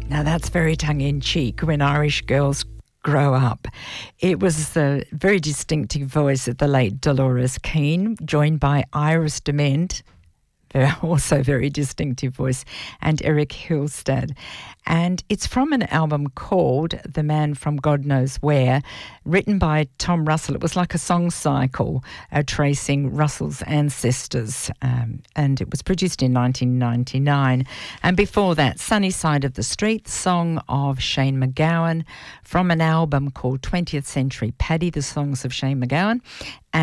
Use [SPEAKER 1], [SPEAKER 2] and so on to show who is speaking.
[SPEAKER 1] Now that's very tongue-in-cheek when Irish girls grow up. It was the very distinctive voice of the late Dolores Keane, joined by Iris Dement, also very distinctive voice, and Eric Hillstead. And it's from an album called The Man From God Knows Where, written by Tom Russell. It was like a song cycle tracing Russell's ancestors, and it was produced in 1999. And before that, Sunny Side of the Street, the song of Shane MacGowan, from an album called 20th Century Paddy, the songs of Shane MacGowan.